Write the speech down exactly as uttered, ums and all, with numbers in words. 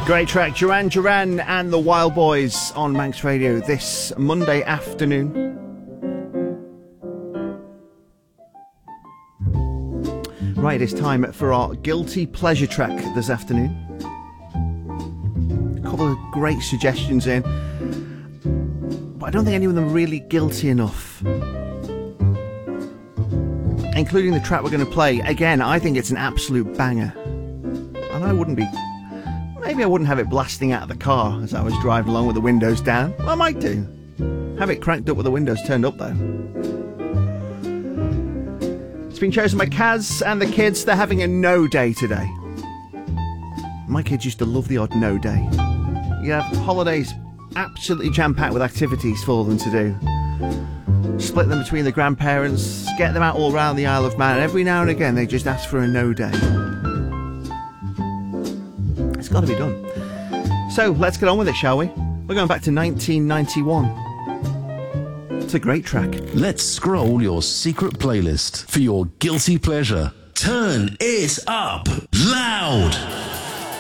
Great track, Duran Duran and the Wild Boys on Manx Radio this Monday afternoon. Right, it's time for our guilty pleasure track this afternoon. A couple of great suggestions in, but I don't think any of them are really guilty enough. Including the track we're going to play. Again, I think it's an absolute banger. And I wouldn't be... Maybe I wouldn't have it blasting out of the car as I was driving along with the windows down. Well, I might do. Have it cranked up with the windows turned up, though. It's been chosen by Kaz and the kids. They're having a no day today. My kids used to love the odd no day. You have holidays absolutely jam-packed with activities for them to do. Split them between the grandparents, get them out all around the Isle of Man, and every now and again they just ask for a no day. It's got to be done. So let's get on with it, shall we? We're going back to nineteen ninety-one. It's a great track. Let's scroll your secret playlist for your guilty pleasure. Turn it up loud.